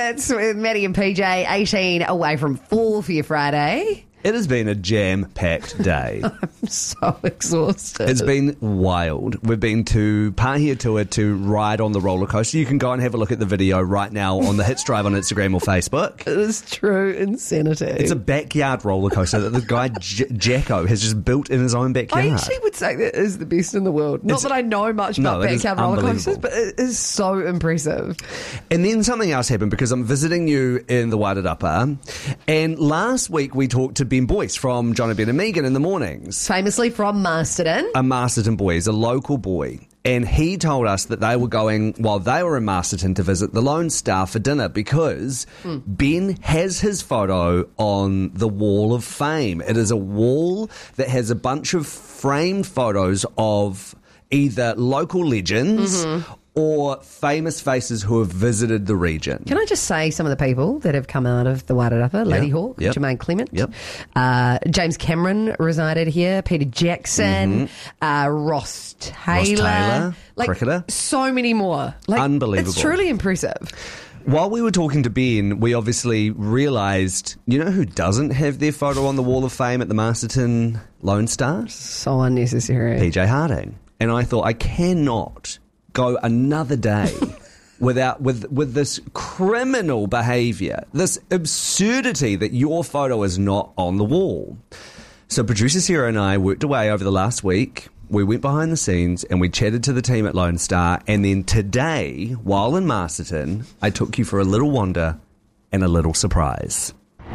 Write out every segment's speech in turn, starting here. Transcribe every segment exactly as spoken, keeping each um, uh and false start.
Hits with Maddie and P J, eighteen away from four for your Friday. It has been a jam-packed day. I'm so exhausted. It's been wild. We've been to Pahiatua to ride on the roller coaster. You can go and have a look at the video right now on the Hits Drive on Instagram or Facebook. It is true insanity. It's a backyard roller coaster that the guy J- Jacko has just built in his own backyard. I actually would say that is the best in the world. Not It's, that I know much no, about it is backyard roller coasters, unbelievable. but it is so impressive. And then something else happened because I'm visiting you in the Wairarapa. And last week we talked to Ben Boyce from John and Ben and Megan in the mornings. Famously from Masterton. A Masterton boy, he's a local boy. And he told us that they were going, while they were in Masterton, to visit the Lone Star for dinner because mm. Ben has his photo on the Wall of Fame. It is a wall that has a bunch of framed photos of either local legends mm-hmm. or famous faces who have visited the region. Can I just say some of the people that have come out of the Wairarapa? Lady yep. Hawk, yep. Jermaine Clement, yep. uh, James Cameron resided here, Peter Jackson, mm-hmm. uh, Ross Taylor. Ross Taylor, like, cricketer. So many more. Like, Unbelievable. It's truly impressive. While we were talking to Ben, we obviously realised, you know who doesn't have their photo on the Wall of Fame at the Masterton Lone Star? So unnecessary. P J Harding. And I thought, I cannot go another day without with with this criminal behaviour, this absurdity that your photo is not on the wall. So producer Sarah and I worked away over the last week. We went behind the scenes and we chatted to the team at Lone Star. And then today, while in Masterton, I took you for a little wander and a little surprise.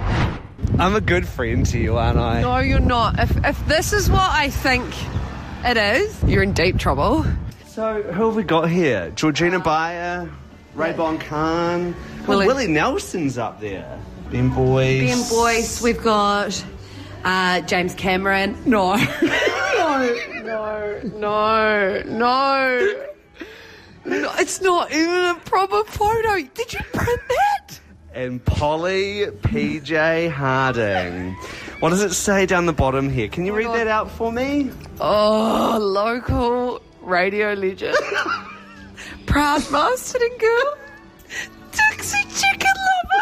I'm a good friend to you, aren't I? No, you're not. If if this is what I think it is, you're in deep trouble. So, who have we got here? Georgina Bayer, Ray Bon Khan, Willie. Willie Nelson's up there. Ben Boyce. Ben Boyce, we've got uh, James Cameron. No. no, no, no, no. No, it's not even a proper photo. Did you print that? And Polly P J Harding. What does it say down the bottom here? Can you read that out for me? Oh, local radio legend. Proud Masterton girl. Dixie chicken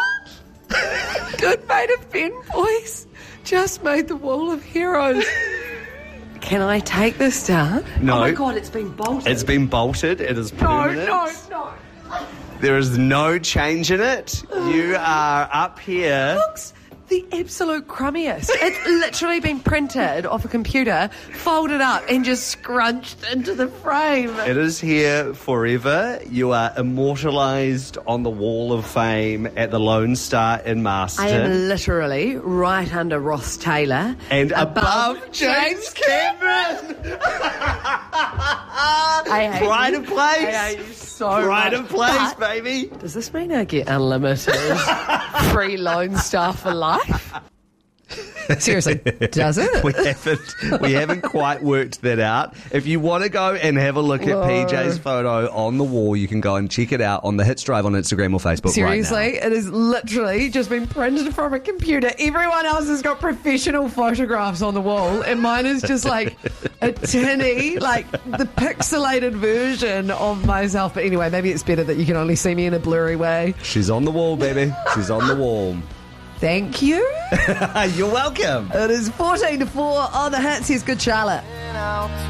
lover. Good mate of Ben Boyce. Just made the Wall of Heroes. Can I take this down? No. Oh my God, it's been bolted. It's been bolted. It is permanent. No, no, no. There is no change in it. You are up here. Looks the absolute crummiest. It's literally been printed off a computer, folded up, and just scrunched into the frame. It is here forever. You are immortalised on the Wall of Fame at the Lone Star in Masterton. I am literally right under Ross Taylor. And above, above James Cameron! I hate Pride you. of place! I hate you so Pride much. of place, But baby! does this mean I get unlimited free Lone Star for life? Seriously, does it? We haven't we haven't quite worked that out. If you want to go and have a look Whoa. at P J's photo on the wall, you can go and check it out on the Hits Drive on Instagram or Facebook. Seriously, right now. it has literally just been printed from a computer. Everyone else has got professional photographs on the wall, and mine is just like a tinny, like the pixelated version of myself. But anyway, maybe it's better that you can only see me in a blurry way. She's on the wall, baby. She's on the wall. Thank you. You're welcome. It is fourteen to four on the Hits. Here's Good Charlotte.